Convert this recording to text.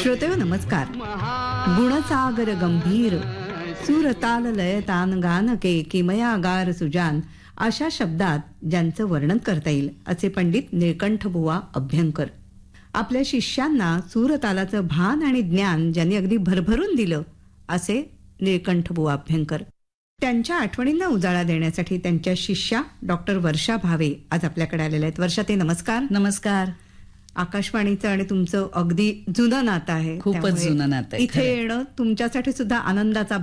श्रोतेहो नमस्कार. गुणसागर गंभीर सूरताल लय तान गान के किमया गार सुजान अशा शब्दात ज्यांचं वर्णन करता येईल असे पंडित निळकंठ बुवा अभ्यंकर. आपल्या शिष्यांना सूरतालाचं भान आणि ज्ञान ज्यांनी अगदी भरभरून दिलं असे निळकंठ बुवा अभ्यंकर. त्यांच्या आठवणींना उजाळा देण्यासाठी त्यांच्या शिष्या डॉक्टर वर्षा भावे आज आपल्याकडे आलेल्या आहेत. वर्षा ते नमस्कार. नमस्कार. आकाशवाणीचं आणि तुमचं अगदी जुनं नातं आहे, खूपच जुनं नातं आहे. इथे येणं तुमच्यासाठी सुद्धा आनंदाचा